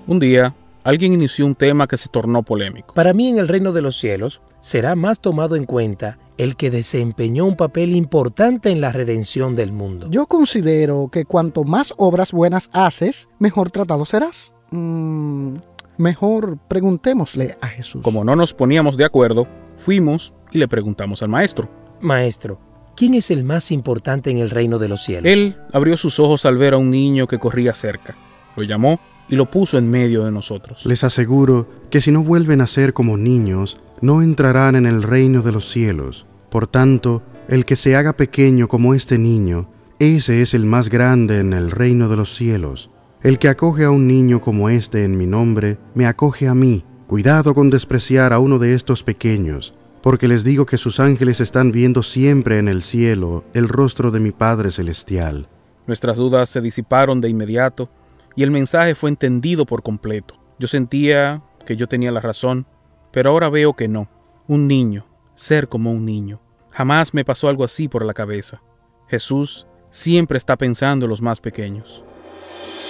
Un día, alguien inició un tema que se tornó polémico. Para mí, en el reino de los cielos, será más tomado en cuenta el que desempeñó un papel importante en la redención del mundo. Yo considero que cuanto más obras buenas haces, mejor tratado serás. Mejor preguntémosle a Jesús. Como no nos poníamos de acuerdo, fuimos y le preguntamos al maestro. Maestro, ¿quién es el más importante en el reino de los cielos? Él abrió sus ojos al ver a un niño que corría cerca. Lo llamó y lo puso en medio de nosotros. Les aseguro que si no vuelven a ser como niños, no entrarán en el reino de los cielos. Por tanto, el que se haga pequeño como este niño, ese es el más grande en el reino de los cielos. El que acoge a un niño como este en mi nombre, me acoge a mí. Cuidado con despreciar a uno de estos pequeños, porque les digo que sus ángeles están viendo siempre en el cielo el rostro de mi Padre Celestial. Nuestras dudas se disiparon de inmediato y el mensaje fue entendido por completo. Yo sentía que yo tenía la razón, pero ahora veo que no. Un niño, ser como un niño. Jamás me pasó algo así por la cabeza. Jesús siempre está pensando en los más pequeños.